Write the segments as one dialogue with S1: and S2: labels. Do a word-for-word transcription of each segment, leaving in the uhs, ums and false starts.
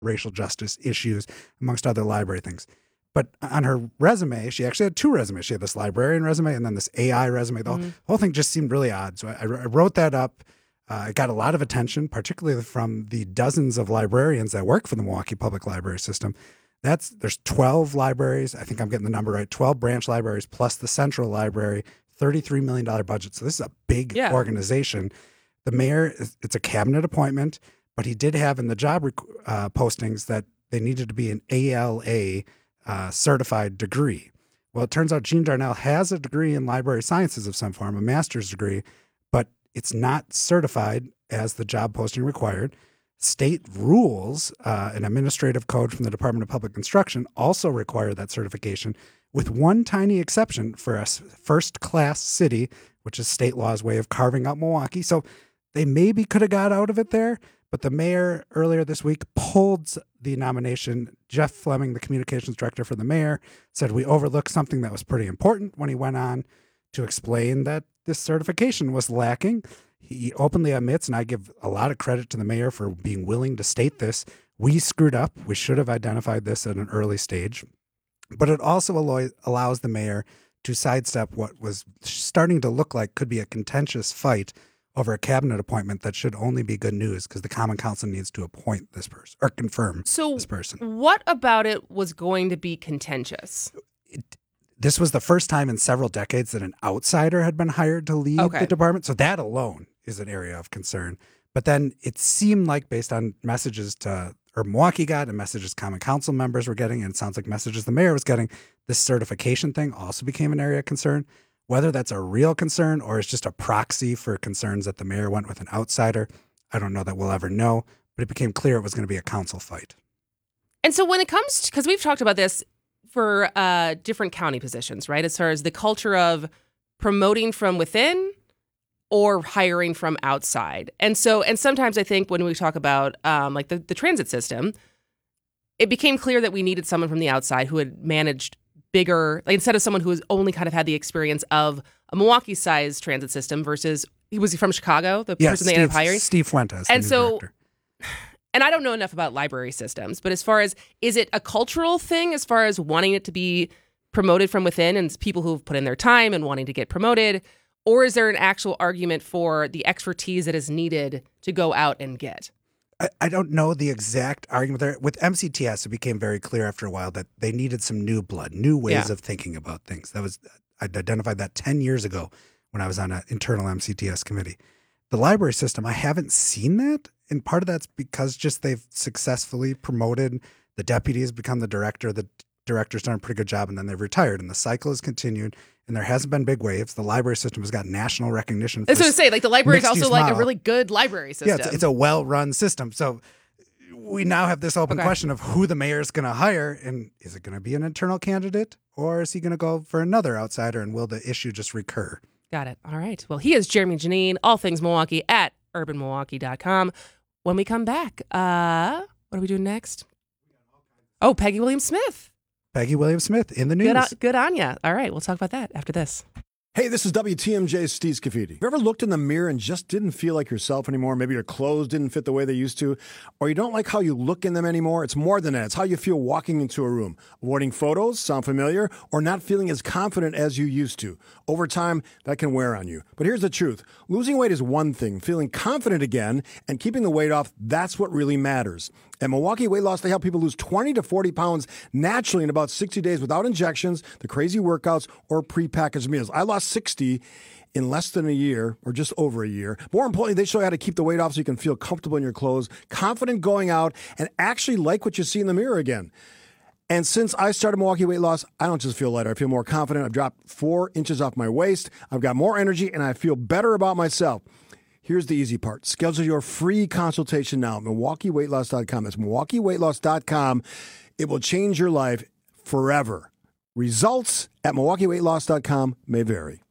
S1: racial justice issues, amongst other library things. But on her resume, she actually had two resumes. She had this librarian resume and then this A I resume. The mm-hmm. whole, whole thing just seemed really odd. So I, I wrote that up. Uh, it got a lot of attention, particularly from the dozens of librarians that work for the Milwaukee Public Library System. That's there's twelve libraries. I think I'm getting the number right. twelve branch libraries plus the central library, thirty-three million dollars budget. So this is a big yeah. organization. The mayor, it's a cabinet appointment, but he did have in the job uh, postings that they needed to be an A L A uh, certified degree. Well, it turns out Jean Darnell has a degree in library sciences of some form, a master's degree, but it's not certified as the job posting required. State rules, uh, an administrative code from the Department of Public Instruction also require that certification, with one tiny exception for a first-class city, which is state law's way of carving out Milwaukee. So they maybe could have got out of it there, but the mayor earlier this week pulled the nomination. Jeff Fleming, the communications director for the mayor, said we overlooked something that was pretty important when he went on to explain that this certification was lacking. He openly admits, and I give a lot of credit to the mayor for being willing to state this, we screwed up. We should have identified this at an early stage. But it also allow- allows the mayor to sidestep what was starting to look like could be a contentious fight over a cabinet appointment that should only be good news because the Common Council needs to appoint this person or confirm
S2: so
S1: this person.
S2: What about it was going to be contentious?
S1: It, this was the first time in several decades that an outsider had been hired to lead
S2: okay.
S1: the department. So that alone is an area of concern. But then it seemed like based on messages to or Milwaukee got and messages Common Council members were getting, and it sounds like messages the mayor was getting, this certification thing also became an area of concern. Whether that's a real concern or it's just a proxy for concerns that the mayor went with an outsider, I don't know that we'll ever know, but it became clear it was going to be a council fight.
S2: And so when it comes to, because we've talked about this for uh, different county positions, right? As far as the culture of promoting from within or hiring from outside. And so, and sometimes I think when we talk about um, like the, the transit system, it became clear that we needed someone from the outside who had managed bigger, like instead of someone who has only kind of had the experience of a Milwaukee-sized transit system versus, he was from Chicago, the
S1: yes,
S2: person they
S1: Steve,
S2: ended up hiring?
S1: Steve Fuentes,
S2: and
S1: the new
S2: so,
S1: director.
S2: And I don't know enough about library systems, but as far as, is it a cultural thing as far as wanting it to be promoted from within and people who've put in their time and wanting to get promoted? Or is there an actual argument for the expertise that is needed to go out and get?
S1: I, I don't know the exact argument there. With M C T S, it became very clear after a while that they needed some new blood, new ways
S2: yeah.
S1: of thinking about things. That was I identified that ten years ago when I was on an internal M C T S committee. The library system, I haven't seen that. And part of that's because just they've successfully promoted the deputy has become the director. The director's done a pretty good job, and then they've retired. And the cycle has continued, and there hasn't been big waves. The library system has got national recognition.
S2: I was going to say, like, the library is also like
S1: model.
S2: a really good library system.
S1: Yeah, it's, it's a well-run system. So we now have this open
S2: okay.
S1: question of who the mayor is going to hire, and is it going to be an internal candidate, or is he going to go for another outsider, and will the issue just recur?
S2: Got it. All right. Well, he is Jeremy Janine, all things Milwaukee at urban milwaukee dot com. When we come back, uh, what are we doing next? Oh, Peggy Williams-Smith.
S1: Peggy Williams-Smith in the news.
S2: Good on, good on ya. All right, we'll talk about that after this.
S3: Hey, this is W T M J's Steve Scafidi. Have you ever looked in the mirror and just didn't feel like yourself anymore? Maybe your clothes didn't fit the way they used to, or you don't like how you look in them anymore? It's more than that. It's how you feel walking into a room. Avoiding photos, sound familiar, or not feeling as confident as you used to. Over time, that can wear on you. But here's the truth. Losing weight is one thing. Feeling confident again and keeping the weight off, that's what really matters. At Milwaukee Weight Loss, they help people lose twenty to forty pounds naturally in about sixty days without injections, the crazy workouts, or prepackaged meals. I lost sixty in less than a year, or just over a year. More importantly, they show you how to keep the weight off so you can feel comfortable in your clothes, confident going out, and actually like what you see in the mirror again. And since I started Milwaukee Weight Loss, I don't just feel lighter. I feel more confident. I've dropped four inches off my waist. I've got more energy, and I feel better about myself. Here's the easy part. Schedule your free consultation now at milwaukee weight loss dot com. That's milwaukee weight loss dot com. It will change your life forever. Results at milwaukee weight loss dot com may vary.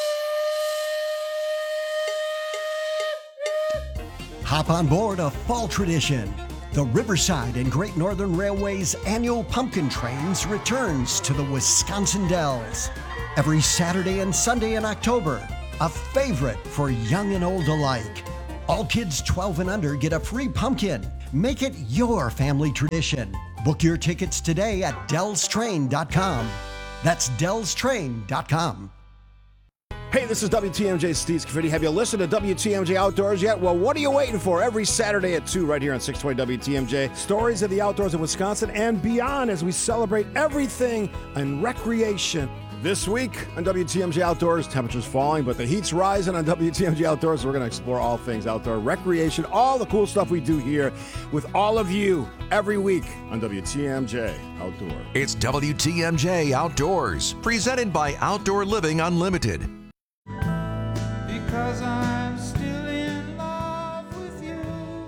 S4: Hop on board a fall tradition. The Riverside and Great Northern Railway's annual pumpkin trains returns to the Wisconsin Dells. Every Saturday and Sunday in October. A favorite for young and old alike. All kids twelve and under get a free pumpkin. Make it your family tradition. Book your tickets today at dells train dot com. That's dells train dot com.
S3: Hey, this is W T M J Steve Scafidi. Have you listened to W T M J Outdoors yet? Well, what are you waiting for? Every Saturday at two right here on six twenty W T M J. Stories of the outdoors of Wisconsin and beyond as we celebrate everything in recreation. This week on W T M J Outdoors, temperatures falling, but the heat's rising on W T M J Outdoors. We're going to explore all things outdoor recreation, all the cool stuff we do here with all of you every week on W T M J Outdoors.
S5: It's W T M J Outdoors, presented by Outdoor Living Unlimited.
S6: Because I'm still in love with you,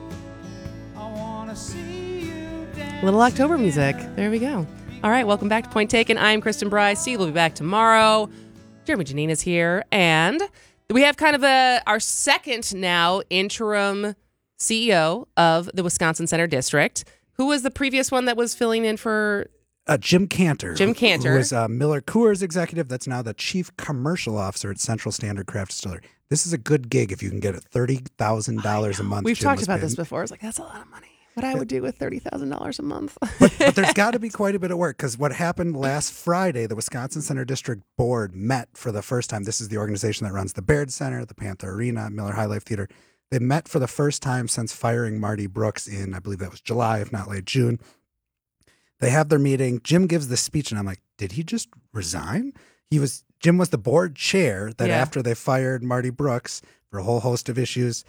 S6: I want to see you dance.
S2: Little October music. There we go. All right, welcome back to Point Taken. I'm Kristen Bryce. Steve will be back tomorrow. Jeremy Janine is here. And we have kind of a our second now interim C E O of the Wisconsin Center District. Who was the previous one that was filling in for...
S1: Uh, Jim Cantor.
S2: Jim Cantor.
S1: Who was uh, Miller Coors executive. That's now the chief commercial officer at Central Standard Craft Distillery. This is a good gig if you can get it thirty thousand dollars a month.
S2: We've
S1: Jim
S2: talked about
S1: paying.
S2: this before. It's like, that's a lot of money. What I would do with thirty thousand dollars a month.
S1: but, but there's got to be quite a bit of work because what happened last Friday, the Wisconsin Center District Board met for the first time. This is the organization that runs the Baird Center, the Panther Arena, Miller High Life Theater. They met for the first time since firing Marty Brooks in, I believe that was July, if not late June. They have their meeting. Jim gives the speech, and I'm like, did he just resign? He was Jim was the board chair that
S2: Yeah.
S1: after they fired Marty Brooks for a whole host of issues,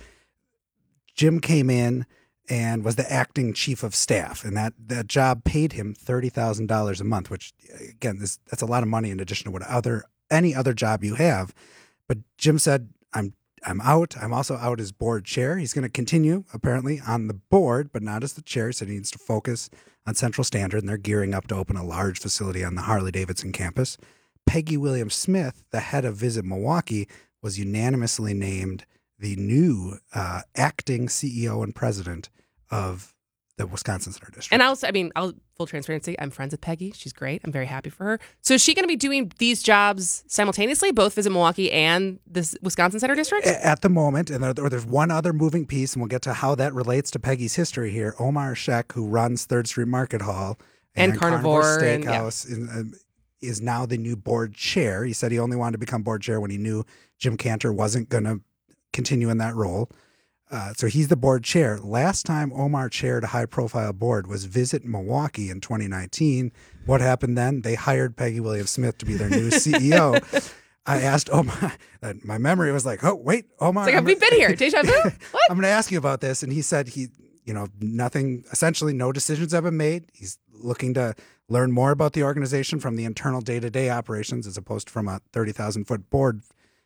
S1: Jim came in and was the acting chief of staff, and that, that job paid him thirty thousand dollars a month, which, again, this, that's a lot of money in addition to what other any other job you have. But Jim said, I'm I'm out. I'm also out as board chair. He's going to continue, apparently, on the board, but not as the chair. He said he needs to focus on Central Standard, and they're gearing up to open a large facility on the Harley-Davidson campus. Peggy Williams-Smith, the head of Visit Milwaukee, was unanimously named the new uh, acting C E O and president of the Wisconsin Center District.
S2: And I'll, I mean, I'll full transparency. I'm friends with Peggy. She's great. I'm very happy for her. So is she going to be doing these jobs simultaneously, both Visit Milwaukee and the Wisconsin Center District?
S1: At the moment, and there, there's one other moving piece, and we'll get to how that relates to Peggy's history here. Omar Sheck, who runs Third Street Market Hall
S2: And
S1: and,
S2: Carnivore and- yeah.
S1: Steakhouse, in, um, is now the new board chair. He said he only wanted to become board chair when he knew Jim Cantor wasn't going to continue in that role. Uh, so he's the board chair. Last time Omar chaired a high-profile board was Visit Milwaukee in twenty nineteen. What happened then? They hired Peggy Williams-Smith to be their new C E O. I asked Omar, uh, my memory was like, oh, wait, Omar.
S2: It's like,
S1: I'm
S2: we've been here. Deja vu? What?
S1: I'm going to ask you about this. And he said he, you know, nothing, essentially no decisions have been made. He's looking to learn more about the organization from the internal day-to-day operations as opposed to from a thirty thousand foot board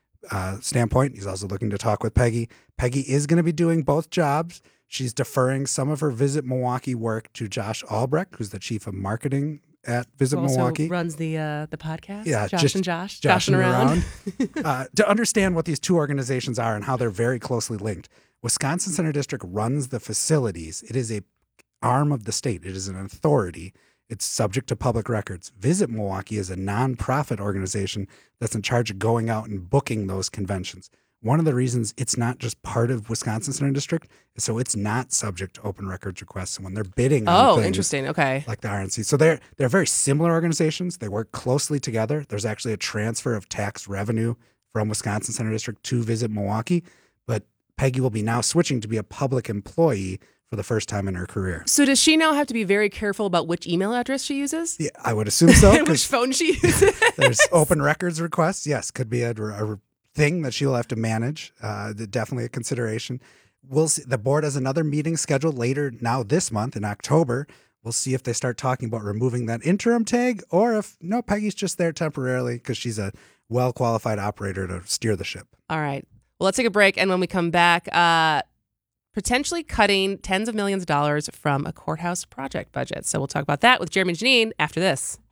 S1: uh, standpoint. He's also looking to talk with Peggy. Peggy is going to be doing both jobs. She's deferring some of her Visit Milwaukee work to Josh Albrecht, who's the chief of marketing at Visit
S2: Who also
S1: Milwaukee.
S2: runs the uh, the podcast.
S1: Yeah,
S2: Josh
S1: just
S2: and Josh.
S1: joshing
S2: Joshing around.
S1: uh, to understand what these two organizations are and how they're very closely linked. Wisconsin Center District runs the facilities. It is a arm of the state. It is an authority. It's subject to public records. Visit Milwaukee is a nonprofit organization that's in charge of going out and booking those conventions. One of the reasons it's not just part of Wisconsin Center District is so it's not subject to open records requests. And when they're bidding on
S2: Oh,
S1: things
S2: interesting. Okay.
S1: like the R N C. So they're they're very similar organizations. They work closely together. There's actually a transfer of tax revenue from Wisconsin Center District to Visit Milwaukee. But Peggy will be now switching to be a public employee for the first time in her career.
S2: So does she now have to be very careful about which email address she uses?
S1: Yeah, I would assume so.
S2: And which
S1: 'cause
S2: phone she uses?
S1: there's open records requests. Yes, could be a, a thing that she will have to manage. Uh, definitely a consideration. We'll see. The board has another meeting scheduled later now this month in October. We'll see if they start talking about removing that interim tag or if, no, Peggy's just there temporarily because she's a well-qualified operator to steer the ship.
S2: All right. Well, let's take a break. And when we come back, uh, potentially cutting tens of millions of dollars from a courthouse project budget. So we'll talk about that with Jeremy and Janine after this.